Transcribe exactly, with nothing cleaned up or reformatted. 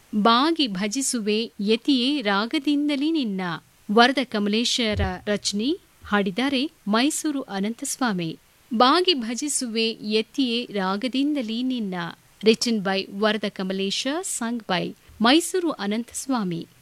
ಬಾಗಿ ಭಜಿಸುವೆ ಯತಿಯೇ ರಾಗದಿಂದಲೇ ನಿನ್ನ. ವರದ ಕಮಲೇಶರ ರಚನೆ, ಹಾಡಿದ್ದಾರೆ ಮೈಸೂರು ಅನಂತಸ್ವಾಮಿ. ಬಾಗಿ ಭಜಿಸುವೆ ಯತಿಯೇ ರಾಗದಿಂದಲೇ ನಿನ್ನ, written by Varada Kamalesh, sung by Mysuru Ananthaswamy.